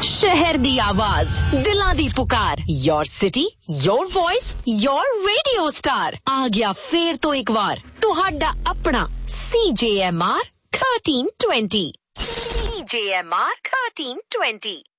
शहर दी आवाज, दिलां दी पुकार, your city, your voice, your radio star. आ गया फेर तो एक बार तुहाडा अपना CJMR 1320। CJMR 1320।